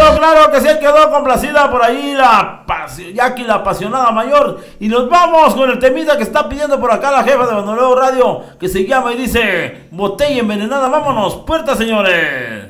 claro que sí, quedó complacida por ahí Jackie, la apasionada mayor. Y nos vamos con el temita que está pidiendo por acá la jefa de Bandolero Radio, que se llama y dice Botella Envenenada. Vámonos, puerta, señores.